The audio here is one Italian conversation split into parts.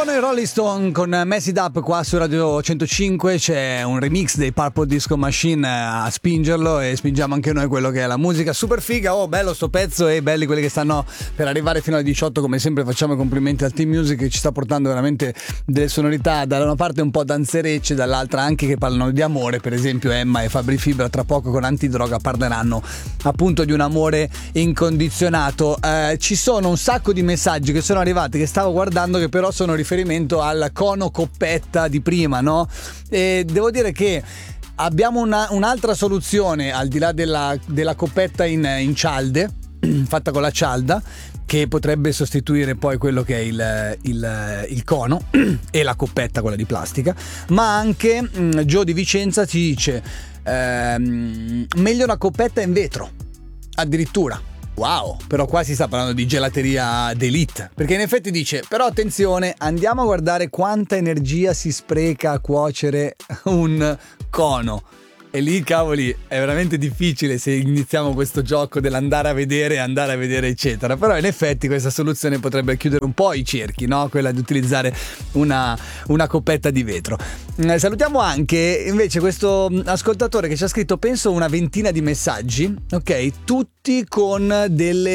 Sono i Rolling Stone con Mess It Up qua su Radio 105. C'è un remix dei Purple Disco Machine a spingerlo, e spingiamo anche noi quello che è la musica super figa. Oh, bello sto pezzo, e belli quelli che stanno per arrivare fino alle 18. Come sempre facciamo i complimenti al Team Music, che ci sta portando veramente delle sonorità da una parte un po' danzerecce, dall'altra anche che parlano di amore. Per esempio Emma e Fabri Fibra tra poco con Antidroga parleranno appunto di un amore incondizionato. Ci sono un sacco di messaggi che sono arrivati, che stavo guardando, che però sono riferimento al cono coppetta di prima, no? E devo dire che abbiamo un'altra soluzione al di là della coppetta in cialde, fatta con la cialda, che potrebbe sostituire poi quello che è il cono e la coppetta, quella di plastica. Ma anche Gio di Vicenza ci dice meglio una coppetta in vetro, addirittura. Wow, però qua si sta parlando di gelateria d'élite, perché in effetti dice, però attenzione, andiamo a guardare quanta energia si spreca a cuocere un cono. E lì, cavoli, è veramente difficile se iniziamo questo gioco dell'andare a vedere, eccetera. Però in effetti questa soluzione potrebbe chiudere un po' i cerchi, no? Quella di utilizzare una coppetta di vetro. Salutiamo anche invece questo ascoltatore che ci ha scritto, penso, una ventina di messaggi, ok? Tutti con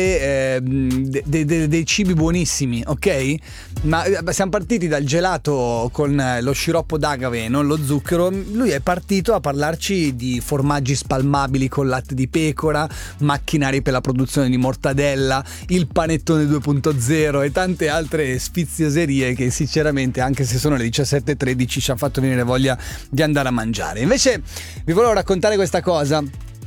dei cibi buonissimi, ok? Ma siamo partiti dal gelato con lo sciroppo d'agave, non lo zucchero. Lui è partito a parlarci di formaggi spalmabili con latte di pecora, macchinari per la produzione di mortadella, il panettone 2.0 e tante altre sfizioserie che sinceramente, anche se sono le 17:13, ci hanno fatto venire voglia di andare a mangiare. Invece vi volevo raccontare questa cosa.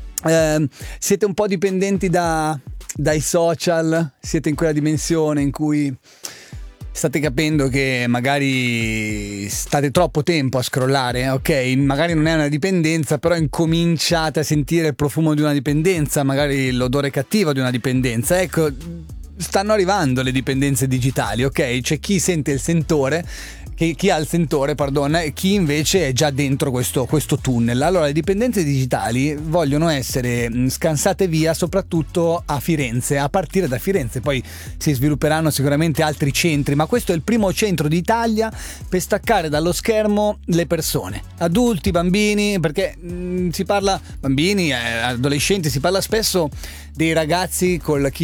Siete un po' dipendenti dai social, siete in quella dimensione in cui state capendo che magari state troppo tempo a scrollare, ok? Magari non è una dipendenza, però incominciate a sentire il profumo di una dipendenza, magari l'odore cattivo di una dipendenza. Ecco, stanno arrivando le dipendenze digitali, ok? C'è chi sente il sentore, chi ha il sentore, e chi invece è già dentro questo tunnel. Allora, le dipendenze digitali vogliono essere scansate via, soprattutto a Firenze, a partire da Firenze. Poi si svilupperanno sicuramente altri centri, ma questo è il primo centro d'Italia per staccare dallo schermo le persone, adulti, bambini, perché si parla bambini, adolescenti, si parla spesso dei ragazzi con la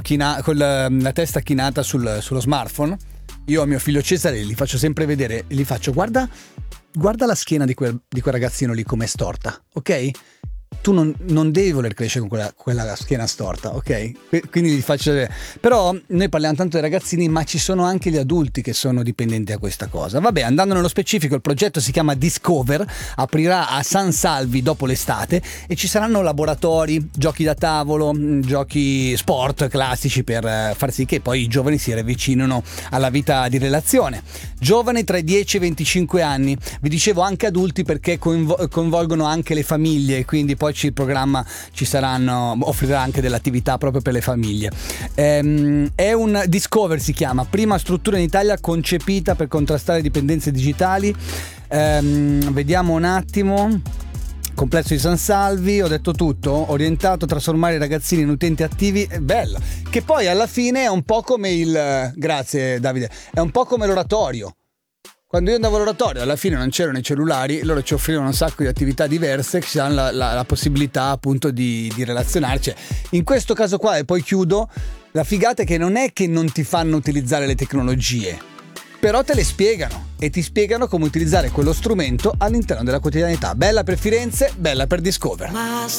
testa chinata sullo smartphone. Io a mio figlio Cesare gli faccio sempre vedere, gli faccio guarda la schiena di quel ragazzino lì com'è storta, ok? Tu non devi voler crescere con quella schiena storta, ok? Quindi gli faccio vedere. Però noi parliamo tanto dei ragazzini, ma ci sono anche gli adulti che sono dipendenti a questa cosa. Vabbè, andando nello specifico, il progetto si chiama Discover, aprirà a San Salvi dopo l'estate e ci saranno laboratori, giochi da tavolo, giochi sport classici per far sì che poi i giovani si riavvicinino alla vita di relazione. Giovani tra i 10 e i 25 anni, vi dicevo anche adulti perché coinvolgono anche le famiglie, quindi poi il programma offrirà anche delle attività proprio per le famiglie. È un Discover, si chiama, prima struttura in Italia concepita per contrastare dipendenze digitali. Vediamo un attimo. Complesso di San Salvi, ho detto tutto, orientato a trasformare i ragazzini in utenti attivi. È bello, che poi alla fine è un po' come grazie Davide, è un po' come l'oratorio. Quando io andavo all'oratorio, alla fine non c'erano i cellulari, loro ci offrivano un sacco di attività diverse che ci danno la possibilità appunto di relazionarci. In questo caso qua, e poi chiudo, la figata è che non è che non ti fanno utilizzare le tecnologie, però te le spiegano e ti spiegano come utilizzare quello strumento all'interno della quotidianità. Bella per Firenze, bella per Discover.